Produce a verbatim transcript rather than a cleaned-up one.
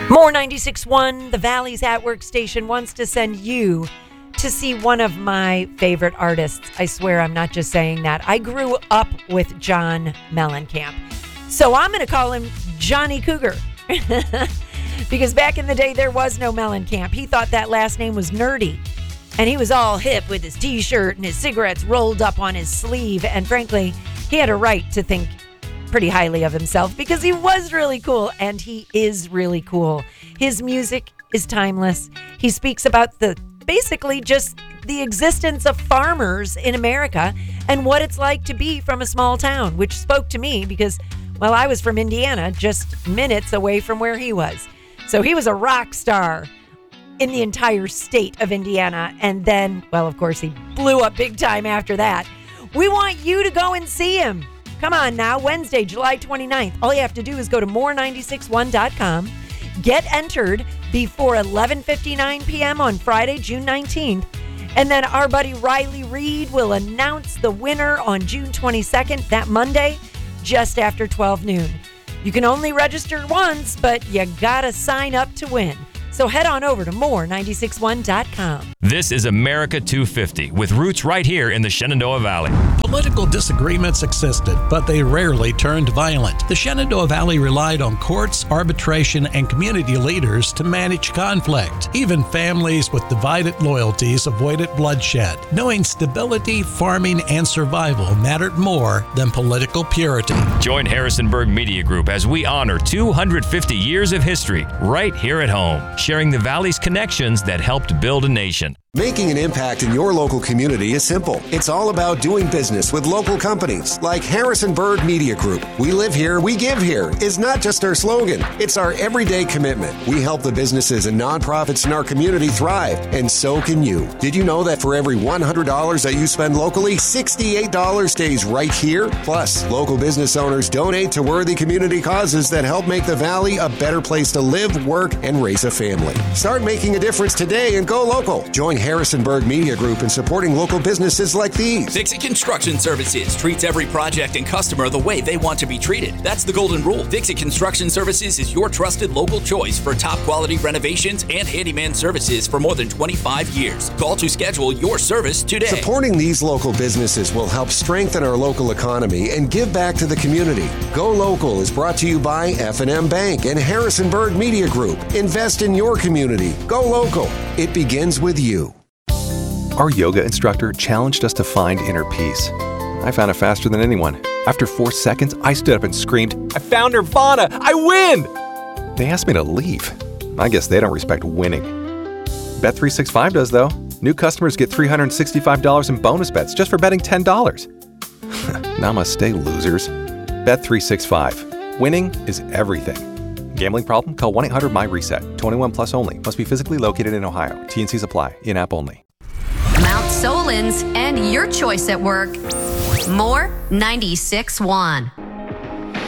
More ninety-six point one, the Valley's At Work station, wants to send you to see one of my favorite artists. I swear I'm not just saying that. I grew up with John Mellencamp. So I'm going to call him Johnny Cougar. Because back in the day, there was no Mellencamp. He thought that last name was nerdy. And he was all hip with his T-shirt and his cigarettes rolled up on his sleeve. And frankly, he had a right to think pretty highly of himself because he was really cool, and he is really cool. His music is timeless. He speaks about the basically just the existence of farmers in America and what it's like to be from a small town, which spoke to me because, well, I was from Indiana, just minutes away from where he was. So he was a rock star in the entire state of Indiana. And then, well, of course, he blew up big time after that. We want you to go and see him. Come on now, Wednesday, July twenty-ninth. All you have to do is go to more nine six one dot com, get entered before eleven fifty-nine p.m. on Friday, June nineteenth, and then our buddy Riley Reed will announce the winner on June twenty-second, that Monday, just after twelve noon. You can only register once, but you gotta sign up to win. So head on over to more nine six one dot com. This is America two fifty, with roots right here in the Shenandoah Valley. Political disagreements existed, but they rarely turned violent. The Shenandoah Valley relied on courts, arbitration, and community leaders to manage conflict. Even families with divided loyalties avoided bloodshed, knowing stability, farming, and survival mattered more than political purity. Join Harrisonburg Media Group as we honor two hundred fifty years of history right here at home, sharing the Valley's connections that helped build a nation. Making an impact in your local community is simple. It's all about doing business with local companies like Harrisonburg Media Group. We live here, we give here is not just our slogan. It's our everyday commitment. We help the businesses and nonprofits in our community thrive, and so can you. Did you know that for every one hundred dollars that you spend locally, sixty-eight dollars stays right here? Plus, local business owners donate to worthy community causes that help make the Valley a better place to live, work, and raise a family. Start making a difference today and go local. Join Harrisonburg Media Group in supporting local businesses like these. Dixie Construction Services treats every project and customer the way they want to be treated. That's the golden rule. Dixie Construction Services is your trusted local choice for top quality renovations and handyman services for more than twenty-five years. Call to schedule your service today. Supporting these local businesses will help strengthen our local economy and give back to the community. Go Local is brought to you by F and M Bank and Harrisonburg Media Group. Invest in your community. Go local. It begins with you. Our yoga instructor challenged us to find inner peace. I found it faster than anyone. After four seconds, I stood up and screamed, "I found Nirvana! I win!" They asked me to leave. I guess they don't respect winning. Bet three sixty-five does, though. New customers get three hundred sixty-five dollars in bonus bets just for betting ten dollars. Namaste, losers. Bet three sixty-five. Winning is everything. Gambling problem? Call one eight hundred my reset. twenty-one plus only. Must be physically located in Ohio. T and Cs apply. In-app only. Mount Solon's and your choice at work. More ninety-six point one.